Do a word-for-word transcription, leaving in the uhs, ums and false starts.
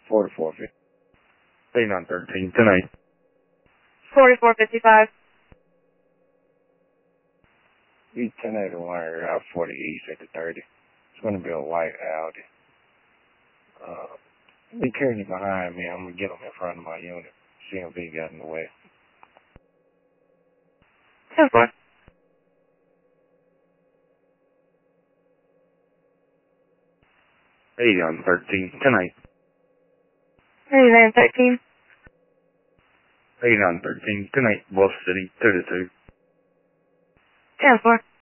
forty-four fifty. eighty-nine thirteen, tonight. forty-four fifty-five. E ten eighty-one, Route forty East at the thirty. It's going to be a white Audi. Uh, be carrying you behind me. I'm going to get them in front of my unit. C M V got in the way. ten four. eighty-nine thirteen, tonight. eighty-nine thirteen. eighty-nine thirteen, tonight. Wolf City, thirty-two. ten four.